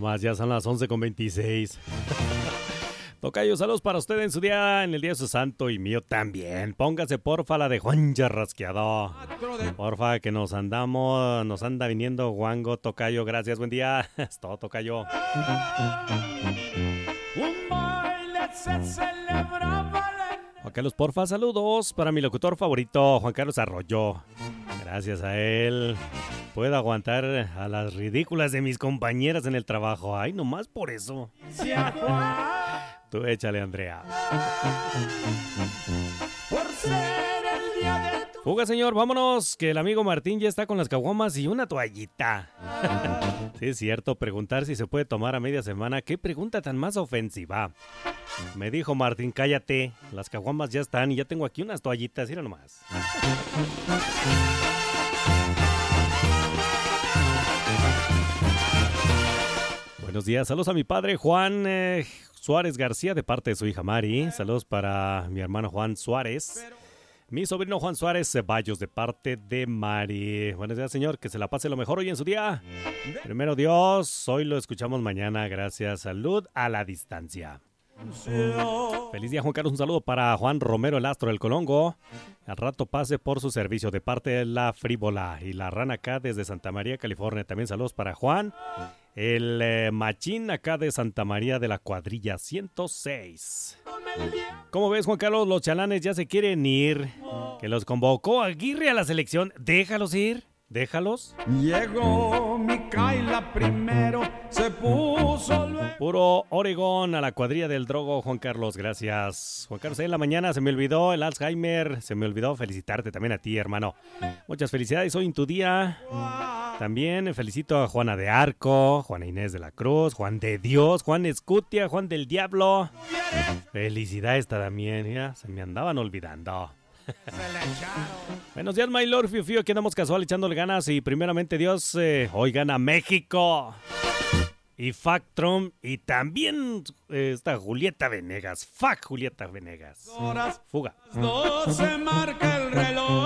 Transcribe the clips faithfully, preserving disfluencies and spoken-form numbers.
nomás, ya son las once con veintiséis. Tocayo, saludos para usted en su día, en el día de su santo y mío también. Póngase porfa la de Juan Rasqueado. Porfa, que nos andamos, nos anda viniendo Juango. Tocayo, gracias, buen día. Es todo, Tocayo. Juan Carlos, porfa, saludos para mi locutor favorito, Juan Carlos Arroyo. Gracias a él puedo aguantar a las ridículas de mis compañeras en el trabajo. Ay, nomás por eso. Tú échale, Andrea. Fuga, señor, vámonos, que el amigo Martín ya está con las caguamas y una toallita. Sí, es cierto, preguntar si se puede tomar a media semana. ¿Qué pregunta tan más ofensiva? Me dijo Martín, cállate, las caguamas ya están y ya tengo aquí unas toallitas, mira nomás. Buenos días, saludos a mi padre Juan eh, Suárez García de parte de su hija Mari. Saludos para mi hermano Juan Suárez. Mi sobrino Juan Suárez Ceballos de parte de Mari. Buenos días, señor, que se la pase lo mejor hoy en su día. Primero Dios, hoy lo escuchamos mañana, gracias. Salud a la distancia. Feliz día, Juan Carlos. Un saludo para Juan Romero, el astro del Colongo. Al rato pase por su servicio de parte de la Frívola y la Rana acá desde Santa María, California. También saludos para Juan, el eh, machín acá de Santa María de la cuadrilla ciento seis. ¿Cómo ves, Juan Carlos? Los chalanes ya se quieren ir. Que los convocó Aguirre a la selección. Déjalos ir. Déjalos. Llegó Micaela primero, se puso luego. Puro Oregón a la cuadrilla del Drogo, Juan Carlos, gracias. Juan Carlos, en la mañana se me olvidó el Alzheimer, se me olvidó felicitarte también a ti, hermano. Muchas felicidades hoy en tu día. También felicito a Juana de Arco, Juana Inés de la Cruz, Juan de Dios, Juan Escutia, Juan del Diablo. Felicidades también, ya se me andaban olvidando. Buenos días, my lord Fiu Fiu, aquí andamos casual echándole ganas y primeramente Dios, eh, hoy gana México y fuck Trump y también eh, está Julieta Venegas, fuck Julieta Venegas. Fuga. doce marca el reloj.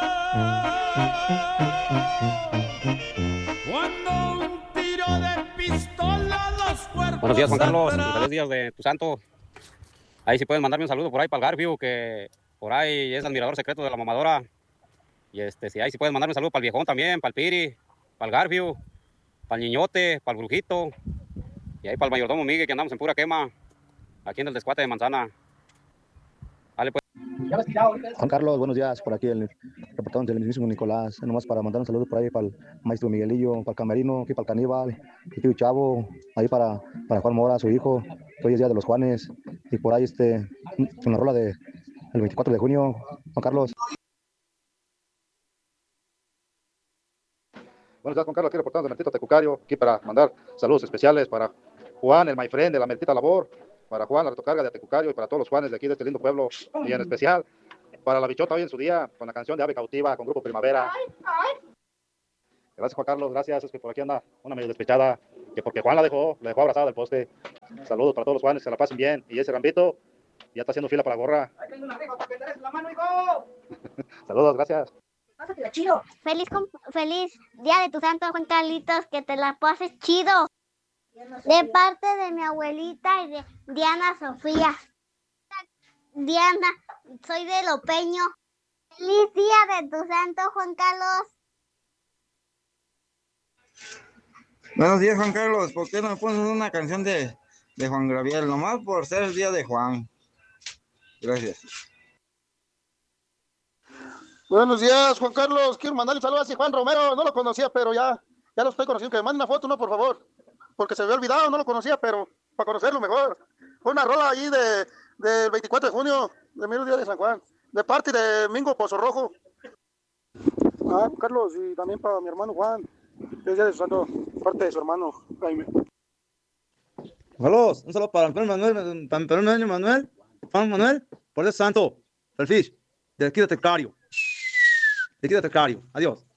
Cuando un tiro de pistola los cuerpos. Buenos días, Juan Carlos, y feliz días de tu santo. Ahí si pueden mandarme un saludo por ahí para el Garfield, que por ahí es admirador secreto de la mamadora. Y este, si ahí si pueden mandarme un saludo para el viejón también, para el Piri, para el Garfield, para el Niñote, para el Brujito. Y ahí para el mayordomo Miguel, que andamos en pura quema, aquí en el descuate de Manzana. Dale, pues. Juan Carlos, buenos días, por aquí el reportante del mismo Nicolás. Nomás para mandar un saludo por ahí para el maestro Miguelillo, para el Camerino, aquí para el Caníbal, y tío Chavo, ahí para, para Juan Mora, su hijo. Hoy es día de los Juanes, y por ahí este, una rola de el veinticuatro de junio, Juan Carlos. Buenos días, Juan Carlos, aquí reportando de Mertito Tecucario, aquí para mandar saludos especiales para Juan, el my friend de la Mertita Labor, para Juan, la retocarga de Tecucario y para todos los Juanes de aquí de este lindo pueblo, y en especial para la bichota hoy en su día, con la canción de Ave Cautiva, con Grupo Primavera. Gracias, Juan Carlos, gracias, es que por aquí anda una medio despechada, que porque Juan la dejó, la dejó abrazada del poste. Saludos para todos los Juanes, que se la pasen bien, y ese Rambito ya está haciendo fila para la gorra. Ahí tengo una rifa para que te des la mano, hijo. Saludos, gracias. Pásatela chido. Feliz, feliz día de tu santo, Juan Carlitos, que te la pases chido. De parte de mi abuelita y de Diana Sofía. Diana, soy de Lopeño. Feliz día de tu santo, Juan Carlos. Buenos días, Juan Carlos. ¿Por qué no pones una canción de, de Juan Gabriel? Nomás por ser el día de Juan. Gracias. Buenos días, Juan Carlos. Quiero mandarle un saludo a Juan Romero. No lo conocía, pero ya, ya lo estoy conociendo. Que me mande una foto, no, por favor. Porque se me había olvidado, no lo conocía, pero para conocerlo mejor. Fue una rola allí de, del veinticuatro de junio, de mero día de San Juan. De parte de Mingo Pozo Rojo. Ah, Juan Carlos, y también para mi hermano Juan. Que es día de su santo, parte de su hermano Jaime. Carlos, un saludo para Antonio Manuel, para Antonio Manuel, Juan Manuel, por el santo, el fish, de aquí de Tecario. De aquí de Tecario. Adiós.